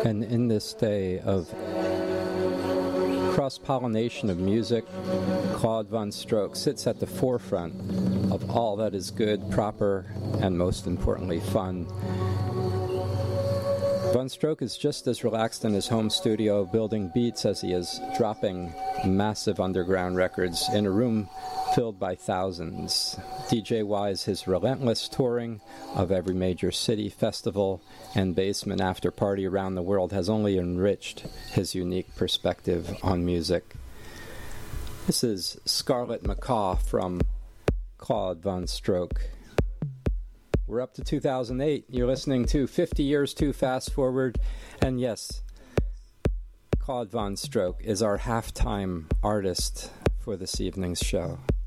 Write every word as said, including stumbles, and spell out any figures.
And in this day of cross-pollination of music, Claude Von Stroke sits at the forefront of all that is good, proper, and most importantly, fun. Von Stroke is just as relaxed in his home studio building beats as he is dropping massive underground records in a room filled by thousands. D J-wise, his relentless touring of every major city, festival, and basement after party around the world has only enriched his unique perspective on music. This is Scarlet Macaw from Claude Von Stroke. We're up to two thousand eight. You're listening to fifty Years Too Fast Forward. And yes, Claude Von Stroke is our halftime artist for this evening's show.